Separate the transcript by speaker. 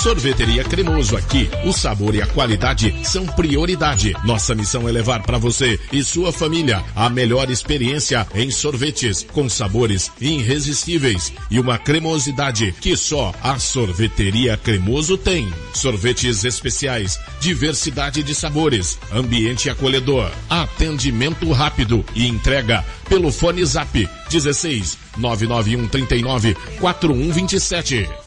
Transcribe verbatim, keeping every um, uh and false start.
Speaker 1: Sorveteria Cremoso, aqui o sabor e a qualidade são prioridade. Nossa missão é levar para você e sua família a melhor experiência em sorvetes, com sabores irresistíveis e uma cremosidade que só a Sorveteria Cremoso tem. Sorvetes especiais, diversidade de sabores, ambiente acolhedor, atendimento rápido e entrega pelo fone Zap dezesseis nove nove um três nove quatro um dois sete.